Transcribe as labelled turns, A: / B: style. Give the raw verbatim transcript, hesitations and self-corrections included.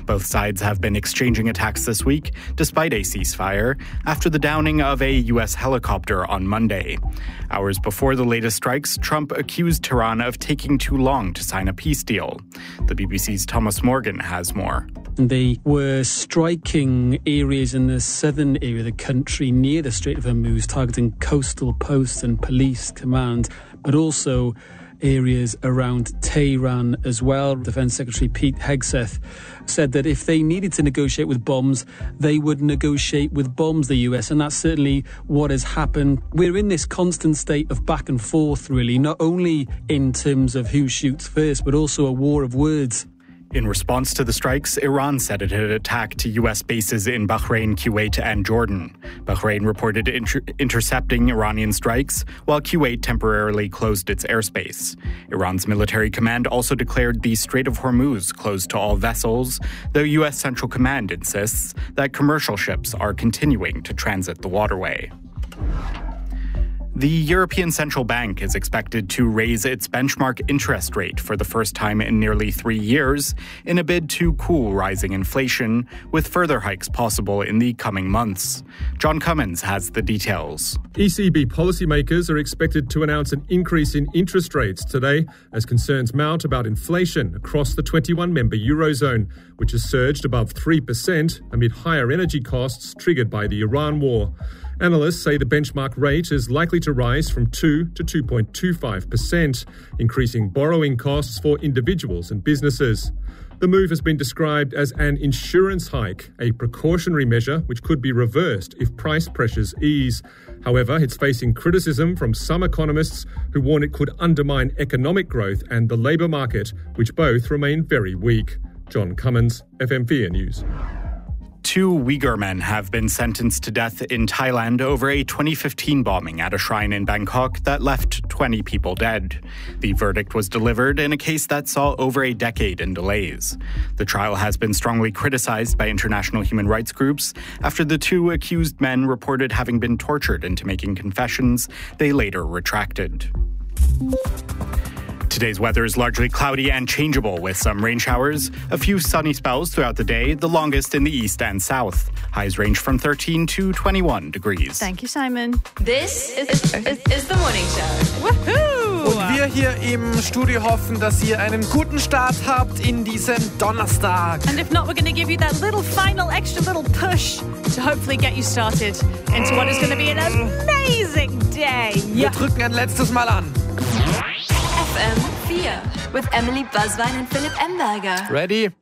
A: Both sides have been exchanging attacks this week, despite a ceasefire, after the downing of a U S helicopter on Monday. Hours before the latest strikes, Trump accused Tehran of taking too long to sign a peace deal. The B B C's Thomas Morgan has more.
B: They were striking areas in the southern area of the country near the Strait of Hormuz, targeting coastal posts and police command, but also areas around Tehran as well. Defence Secretary Pete Hegseth said that if they needed to negotiate with bombs, they would negotiate with bombs, the U S, and that's certainly what has happened. We're in this constant state of back and forth, really, not only in terms of who shoots first, but also a war of words.
A: In response to the strikes, Iran said it had attacked U S bases in Bahrain, Kuwait, and Jordan. Bahrain reported inter- intercepting Iranian strikes, while Kuwait temporarily closed its airspace. Iran's military command also declared the Strait of Hormuz closed to all vessels, though U S Central Command insists that commercial ships are continuing to transit the waterway. The European Central Bank is expected to raise its benchmark interest rate for the first time in nearly three years in a bid to cool rising inflation, with further hikes possible in the coming months. John Cummins has the details.
C: E C B policymakers are expected to announce an increase in interest rates today as concerns mount about inflation across the twenty-one member Eurozone, which has surged above three percent amid higher energy costs triggered by the Iran war. Analysts say the benchmark rate is likely to rise from two to two point two five percent, increasing borrowing costs for individuals and businesses. The move has been described as an insurance hike, a precautionary measure which could be reversed if price pressures ease. However, it's facing criticism from some economists who warn it could undermine economic growth and the labour market, which both remain very weak. John Cummins, F M V A News.
A: Two Uyghur men have been sentenced to death in Thailand over a twenty fifteen bombing at a shrine in Bangkok that left twenty people dead. The verdict was delivered in a case that saw over a decade in delays. The trial has been strongly criticized by international human rights groups after the two accused men reported having been tortured into making confessions they later retracted. Today's weather is largely cloudy and changeable with some rain showers, a few sunny spells throughout the day, the longest in the east and south. Highs range from thirteen to twenty-one degrees.
D: Thank you, Simon.
E: This is, is, is the morning show.
D: Woohoo!
F: Und wir hier im Studio hoffen, dass ihr einen guten Start habt in diesen Donnerstag.
D: And if not, we're going to give you that little final extra little push to hopefully get you started into what is going to be an amazing day.
F: Wir drücken ein letztes Mal an.
E: F M vier with Emily Buzzwine and Philipp Emberger.
F: Ready?